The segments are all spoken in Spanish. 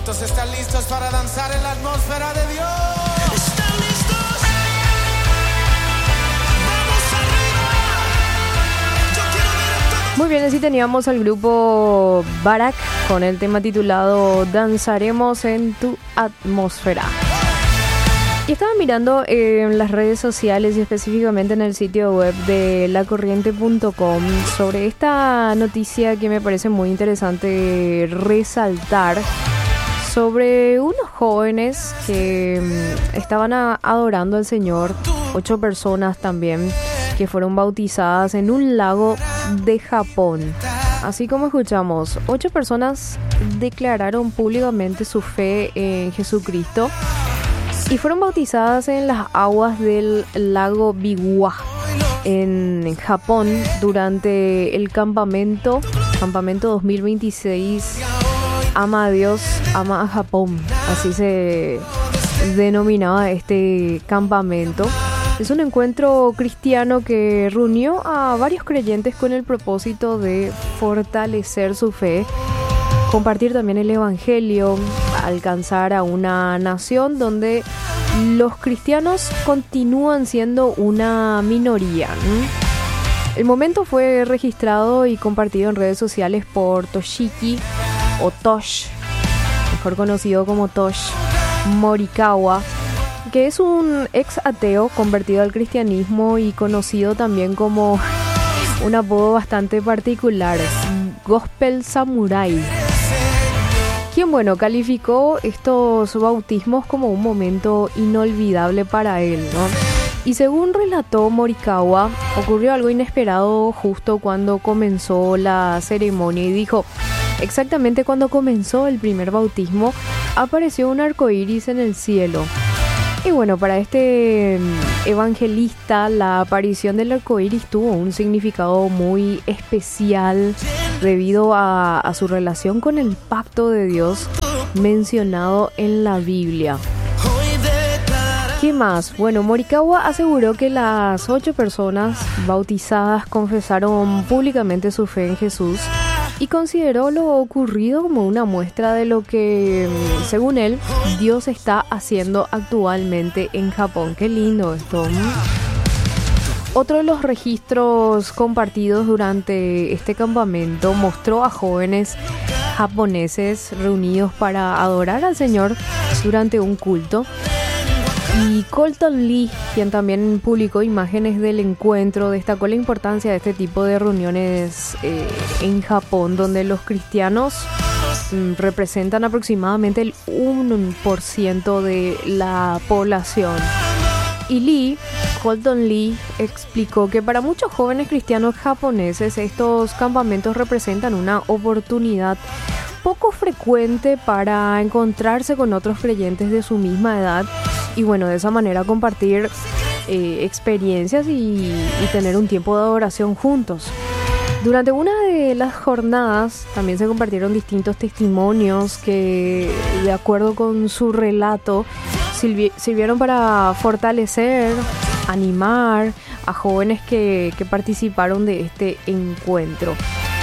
¿Cuántos están listos para danzar en la atmósfera de Dios? ¿Están listos? ¡Vamos arriba! Yo quiero ver a todos. Muy bien, así teníamos al grupo Barak con el tema titulado Danzaremos en tu atmósfera. Y estaba mirando en las redes sociales y específicamente en el sitio web de lacorriente.com sobre esta noticia que me parece muy interesante resaltar sobre unos jóvenes que estaban adorando al Señor, 8 personas también que fueron bautizadas en un lago de Japón. Así como escuchamos, 8 personas declararon públicamente su fe en Jesucristo y fueron bautizadas en las aguas del lago Biwa en Japón durante el campamento 2026 Ama a Dios, ama a Japón. Así se denominaba este campamento. Es un encuentro cristiano que reunió a varios creyentes con el propósito de fortalecer su fe, compartir también el evangelio, alcanzar a una nación donde los cristianos continúan siendo una minoría. El momento fue registrado y compartido en redes sociales por Toshiki o Tosh, mejor conocido como Tosh Morikawa, que es un ex ateo convertido al cristianismo y conocido también como un apodo bastante particular, Gospel Samurai, quien calificó estos bautismos como un momento inolvidable para él, ¿no? Y según relató Morikawa, ocurrió algo inesperado justo cuando comenzó la ceremonia y dijo: exactamente cuando comenzó el primer bautismo, apareció un arco iris en el cielo. Y para este evangelista, la aparición del arco iris tuvo un significado muy especial debido a su relación con el pacto de Dios mencionado en la Biblia. ¿Qué más? Morikawa aseguró que las 8 personas bautizadas confesaron públicamente su fe en Jesús y consideró lo ocurrido como una muestra de lo que, según él, Dios está haciendo actualmente en Japón. Qué lindo esto. Otro de los registros compartidos durante este campamento mostró a jóvenes japoneses reunidos para adorar al Señor durante un culto. Y Colton Lee, quien también publicó imágenes del encuentro, destacó la importancia de este tipo de reuniones en Japón, donde los cristianos representan aproximadamente el 1% de la población. Y Colton Lee explicó que para muchos jóvenes cristianos japoneses estos campamentos representan una oportunidad poco frecuente para encontrarse con otros creyentes de su misma edad y de esa manera compartir experiencias y tener un tiempo de adoración juntos. Durante una de las jornadas también se compartieron distintos testimonios que, de acuerdo con su relato, sirvieron para fortalecer, animar a jóvenes que participaron de este encuentro.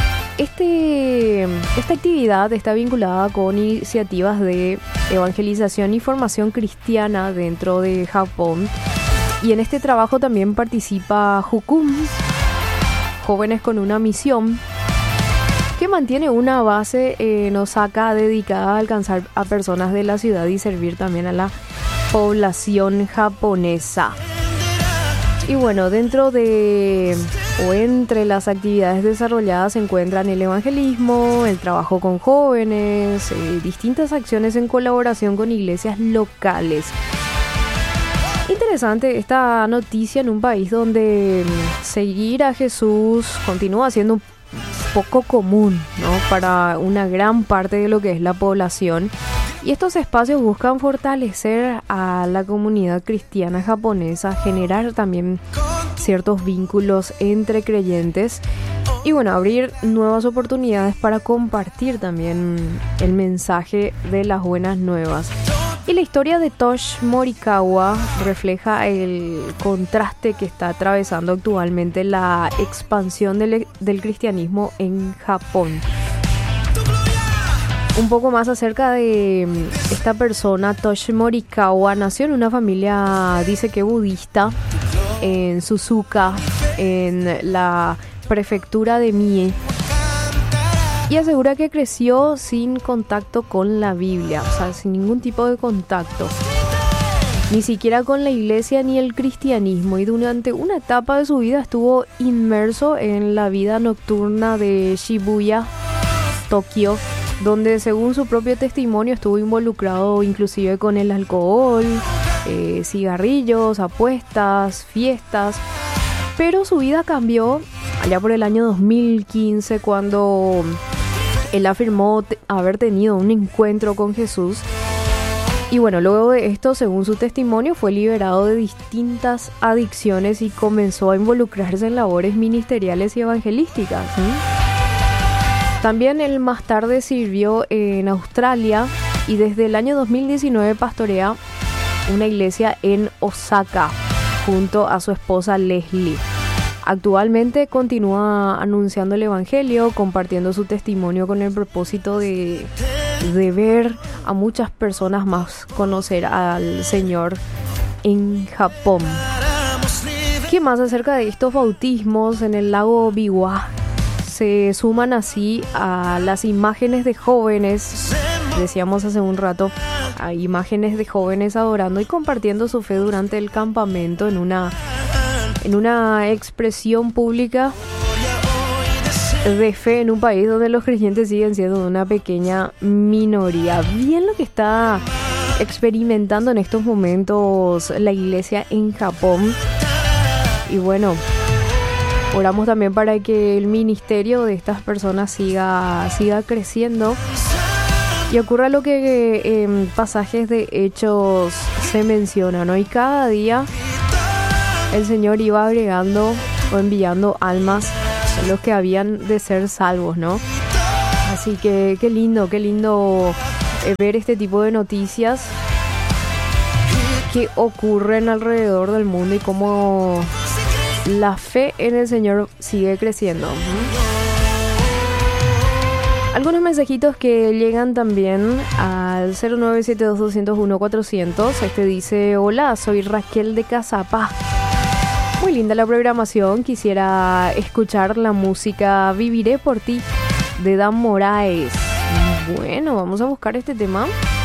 Esta actividad está vinculada con iniciativas de evangelización y formación cristiana dentro de Japón. Y en este trabajo también participa Hukum, Jóvenes con una Misión, que mantiene una base en Osaka dedicada a alcanzar a personas de la ciudad y servir también a la población japonesa. Y dentro de o entre las actividades desarrolladas se encuentran el evangelismo, el trabajo con jóvenes, distintas acciones en colaboración con iglesias locales. Interesante esta noticia en un país donde seguir a Jesús continúa siendo un poco común, ¿no?, para una gran parte de lo que es la población. Y estos espacios buscan fortalecer a la comunidad cristiana japonesa, generar también ciertos vínculos entre creyentes y abrir nuevas oportunidades para compartir también el mensaje de las buenas nuevas. Y la historia de Tosh Morikawa refleja el contraste que está atravesando actualmente la expansión del cristianismo en Japón. Un poco más acerca de esta persona, Toshi Morikawa, nació en una familia, dice que budista, en Suzuka, en la prefectura de Mie. Y asegura que creció sin contacto con la Biblia, o sea, sin ningún tipo de contacto. Ni siquiera con la iglesia ni el cristianismo. Y durante una etapa de su vida estuvo inmerso en la vida nocturna de Shibuya, Tokio, donde según su propio testimonio estuvo involucrado inclusive con el alcohol, cigarrillos, apuestas, fiestas. Pero su vida cambió allá por el año 2015 cuando él afirmó haber tenido un encuentro con Jesús. Y bueno, luego de esto, según su testimonio, fue liberado de distintas adicciones y comenzó a involucrarse en labores ministeriales y evangelísticas. También él más tarde sirvió en Australia y desde el año 2019 pastorea una iglesia en Osaka junto a su esposa Leslie. Actualmente continúa anunciando el evangelio, compartiendo su testimonio con el propósito de ver a muchas personas más conocer al Señor en Japón. ¿Qué más acerca de estos bautismos en el lago Biwa? Se suman así a las imágenes de jóvenes, decíamos hace un rato, a imágenes de jóvenes adorando y compartiendo su fe durante el campamento en una expresión pública de fe en un país donde los creyentes siguen siendo una pequeña minoría. Bien lo que está experimentando en estos momentos la iglesia en Japón. Y bueno, oramos también para que el ministerio de estas personas siga creciendo y ocurra lo que en pasajes de Hechos se menciona, ¿no? Y cada día el Señor iba agregando o enviando almas a los que habían de ser salvos, ¿no? Así que qué lindo ver este tipo de noticias que ocurren alrededor del mundo y cómo la fe en el Señor sigue creciendo. Algunos mensajitos que llegan también al 0972-201-400. Este dice: hola, soy Raquel de Cazapá. Muy linda la programación, quisiera escuchar la música Viviré por ti de Dan Moraes. Bueno, vamos a buscar este tema.